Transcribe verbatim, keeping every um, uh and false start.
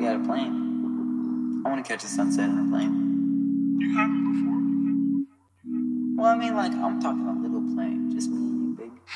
We had a plane. I want to catch a sunset in a plane. You haven't before? Well, I mean, like, I'm talking a little plane. Just me,